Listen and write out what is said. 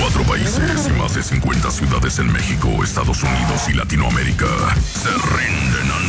24 países y más de 50 ciudades en México, Estados Unidos y Latinoamérica se rinden